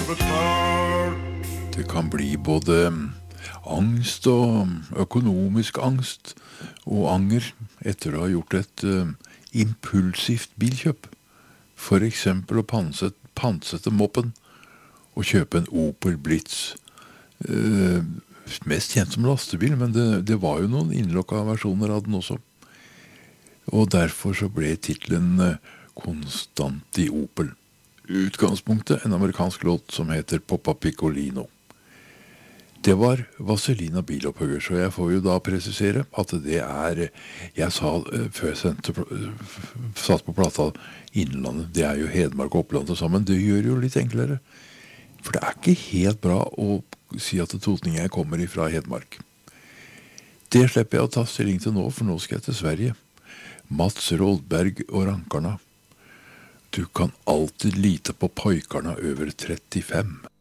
Det kan bli både angst og økonomisk angst og anger etter å ha gjort et impulsivt bilkjøp. For eksempel å pantsette moppen og kjøpe en Opel Blitz. Mest kjent som lastebil, men det var jo noen innlokka versjoner av den også. Og derfor så ble titlen Konstant i Opel. Utgangspunktet en amerikansk låt som heter Poppa Piccolino. Det var Vazelina Bilopphøgger, så jeg får jo da presisere at det jeg sa før jeg satt på plata Innlandet, det er jo Hedmark og Oppland til sammen. Det gjør jo litt enklere. For det er ikke helt bra å si at Totningen kommer ifra Hedmark. Det slipper jeg å ta stilling til nå, for nå skal jeg til Sverige. Mats Rådberg og Rankarna. Du kan alltid lite på pojkarna over 35.